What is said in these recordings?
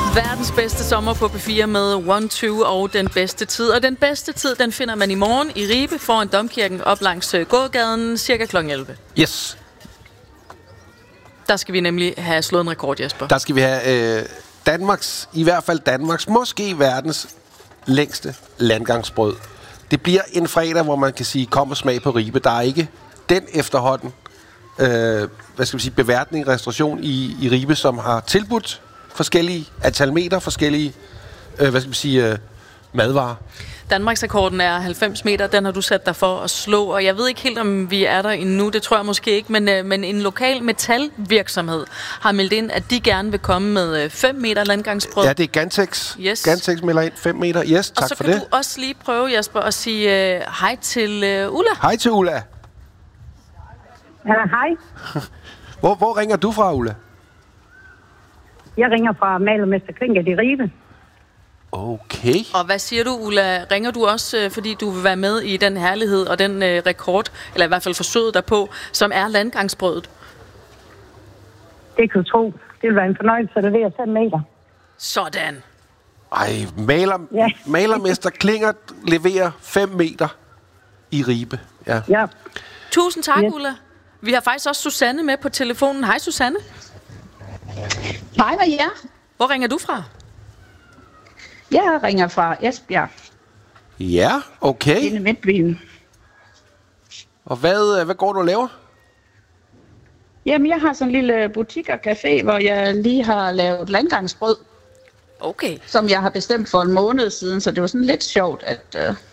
Verdens bedste sommer på P4 med 1-2 og den bedste tid. Og den bedste tid, den finder man i morgen i Ribe foran Domkirken op langs gågaden cirka kl. 11. Yes. Der skal vi nemlig have slået en rekord, Jesper. Der skal vi have i hvert fald Danmarks, måske verdens længste landgangsbrød. Det bliver en fredag, hvor man kan sige, kom og smag på Ribe. Der er ikke den efterhånden, beværtning, restauration i Ribe, som har tilbudt forskellige antal meter, forskellige, madvarer. Danmarksrekorden er 90 meter, den har du sat dig for at slå, og jeg ved ikke helt, om vi er der endnu, det tror jeg måske ikke, men en lokal metalvirksomhed har meldt ind, at de gerne vil komme med 5 meter landgangsbrød. Ja, det er Gantex. Yes. Gantex melder ind 5 meter. Yes, tak for det. Og så kan du også lige prøve, Jesper, at sige hej til Ulla. Hej til Ulla. Ja, hej. Hvor ringer du fra, Ulla? Jeg ringer fra Malermester Klinket i Ribe. Okay. Og hvad siger du, Ulla? Ringer du også, fordi du vil være med i den herlighed og den rekord, eller i hvert fald forsøget derpå, som er landgangsbrødet? Det kan du tro. Det vil være en fornøjelse at levere 5 meter. Sådan. Ej, Malermester Klingert leverer 5 meter i Ribe. Ja. Tusind tak, Ulla. Vi har faktisk også Susanne med på telefonen. Hej, Susanne. Hej med jer. Hvor ringer du fra? Jeg ringer fra Esbjerg. Ja, okay. Inde i Midtbyen. Og hvad går du og laver? Jamen, jeg har sådan en lille butik og café, hvor jeg lige har lavet landgangsbrød. Okay. Som jeg har bestemt for en måned siden, så det var sådan lidt sjovt, at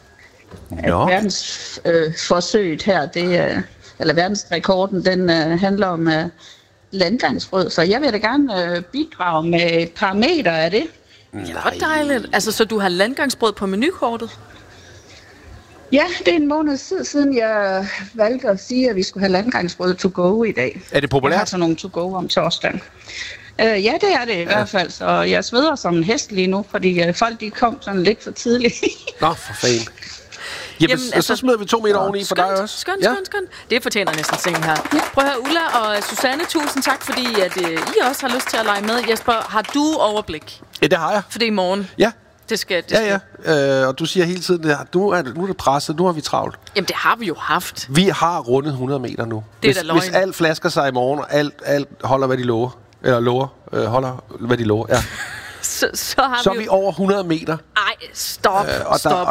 verdensforsøget her, eller verdensrekorden, den handler om landgangsbrød. Så jeg vil da gerne bidrage med et par meter af det. Ja, hvor dejligt. Altså, så du har landgangsbrød på menukortet? Ja, det er en måned siden, jeg valgte at sige, at vi skulle have landgangsbrød to go i dag. Er det populært? Jeg har sådan nogle to go om torsdagen. Ja, det er det i hvert fald. Så jeg sveder som en hest lige nu, fordi folk de kom sådan lidt for tidligt. Nå, for fanden. Jamen, så smider vi 2 meter oveni for dig også. Skønt. Det fortjener næsten sengen her. Ja. Prøv at høre, Ulla og Susanne, tusind tak, fordi at, I også har lyst til at lege med. Jesper, har du overblik? Ja, det har jeg. For det er i morgen. Ja. Det skal. Og du siger hele tiden, at nu er det presset, nu har vi travlt. Jamen, det har vi jo haft. Vi har rundet 100 meter nu. Hvis alt flasker sig i morgen, og alt holder, hvad de lover. Eller holder, hvad de lover, ja. Så er vi over 100 meter. Ej, stop.